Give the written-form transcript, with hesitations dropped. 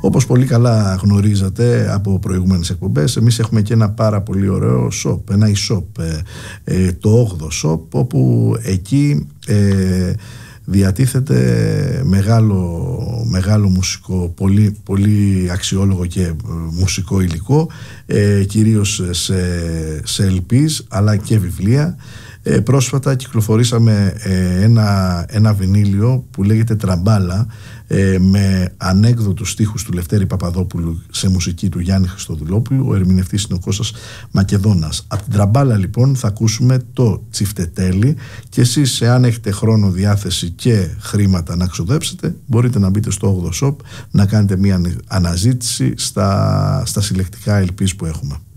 Όπως πολύ καλά γνωρίζατε από προηγούμενες εκπομπές, εμείς έχουμε και ένα πάρα πολύ ωραίο shop, ένα e-shop, το 8ο shop, όπου εκεί διατίθεται μεγάλο μουσικό, πολύ αξιόλογο και μουσικό υλικό, κυρίως σε LPs αλλά και βιβλία. Πρόσφατα κυκλοφορήσαμε ένα βινίλιο που λέγεται Τραμπάλα, με ανέκδοτους στίχους του Λευτέρη Παπαδόπουλου σε μουσική του Γιάννη Χριστοδουλόπουλου. Ο ερμηνευτής είναι ο Κώστας Μακεδόνας. Από την Τραμπάλα λοιπόν θα ακούσουμε το Τσιφτετέλι, και εσείς, εάν έχετε χρόνο, διάθεση και χρήματα να ξοδέψετε, μπορείτε να μπείτε στο 8ο shop να κάνετε μια αναζήτηση στα συλλεκτικά LPs που έχουμε.